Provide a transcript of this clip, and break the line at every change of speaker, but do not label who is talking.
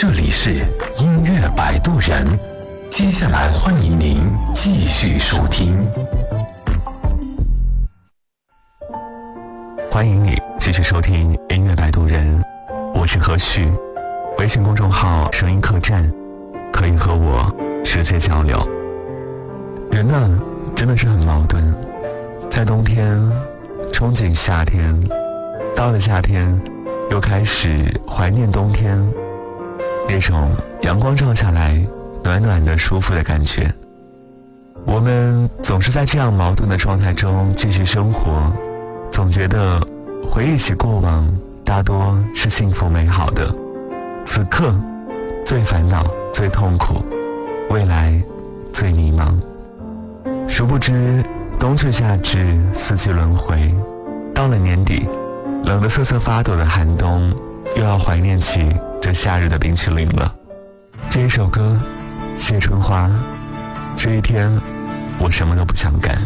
这里是音乐摆渡人，接下来欢迎您继续收听。
欢迎你继续收听音乐摆渡人，我是何旭，微信公众号声音客栈，可以和我直接交流。人呢，真的是很矛盾，在冬天憧憬夏天，到了夏天又开始怀念冬天，那种阳光照下来暖暖的舒服的感觉。我们总是在这样矛盾的状态中继续生活，总觉得回忆起过往大多是幸福美好的，此刻最烦恼最痛苦，未来最迷茫。殊不知冬去夏至，四季轮回，到了年底，冷得瑟瑟发抖的寒冬又要怀念起这夏日的冰淇淋了。这一首歌《谢春花》，这一天我什么都不想干。